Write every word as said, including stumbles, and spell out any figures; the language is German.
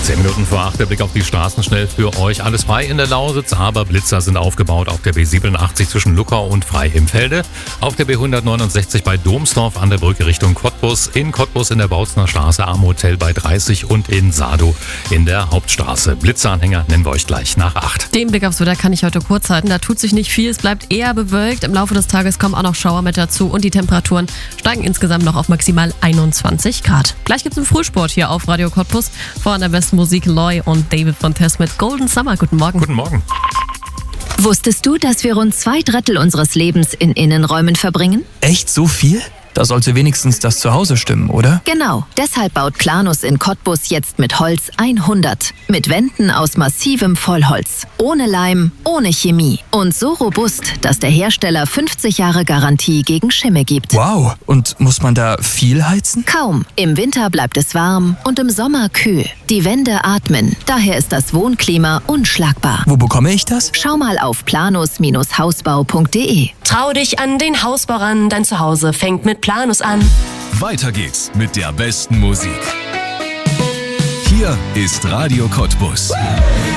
Zehn Minuten vor acht, der Blick auf die Straßen schnell für euch. Alles frei in der Lausitz, aber Blitzer sind aufgebaut auf der B siebenundachtzig zwischen Luckau und Freihimfelde, auf der B hundertneunundsechzig bei Domsdorf an der Brücke Richtung Cottbus, in Cottbus in der Bautzner Straße am Hotel bei dreißig und in Sado in der Hauptstraße. Blitzeranhänger nennen wir euch gleich nach acht. Den Blick aufs Wetter kann ich heute kurz halten. Da tut sich nicht viel, es bleibt eher bewölkt. Im Laufe des Tages kommen auch noch Schauer mit dazu und die Temperaturen steigen insgesamt noch auf maximal einundzwanzig Grad. Gleich gibt's einen Frühsport hier auf Radio Cottbus. Vor an der besten Musik Loy und David von Tess mit Golden Summer. Guten Morgen. Guten Morgen. Wusstest du, dass wir rund zwei Drittel unseres Lebens in Innenräumen verbringen? Echt so viel? Da sollte wenigstens das Zuhause stimmen, oder? Genau. Deshalb baut Planus in Cottbus jetzt mit Holz hundert. Mit Wänden aus massivem Vollholz. Ohne Leim, ohne Chemie. Und so robust, dass der Hersteller fünfzig Jahre Garantie gegen Schimmel gibt. Wow. Und muss man da viel heizen? Kaum. Im Winter bleibt es warm und im Sommer kühl. Die Wände atmen. Daher ist das Wohnklima unschlagbar. Wo bekomme ich das? Schau mal auf planus Hausbau punkt de. Trau dich an den Hausbau ran, dein Zuhause fängt mit Planus an. Weiter geht's mit der besten Musik. Hier ist Radio Cottbus.